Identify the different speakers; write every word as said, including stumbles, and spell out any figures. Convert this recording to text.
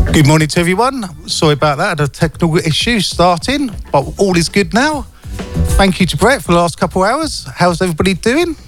Speaker 1: Good morning to everyone. Sorry about that, I had a technical issue starting, but all is good now. Thank you to Brett for the last couple of hours. How's everybody doing?